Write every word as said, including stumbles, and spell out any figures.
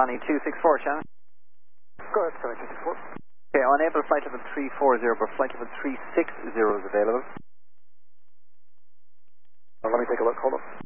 Johnny two six four, Shannon. Go ahead, Johnny two six four. Okay, unable flight level three four zero, but flight level three six zero is available. Uh, let me take a look, hold on.